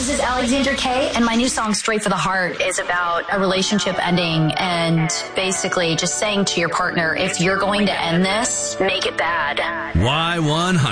This is Alexandra Kay, and my new song, Straight for the Heart, is about a relationship ending and basically just saying to your partner, if you're going to end this, make it bad. Y100.